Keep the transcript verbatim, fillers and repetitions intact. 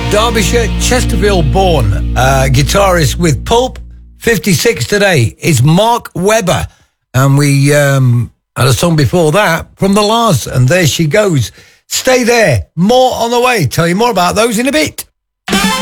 Derbyshire, Chesterfield born, uh, guitarist with Pulp, fifty-six today. It's Mark Webber. And we um, had a song before that from The Lars, and There She Goes. Stay there. More on the way. Tell you more about those in a bit.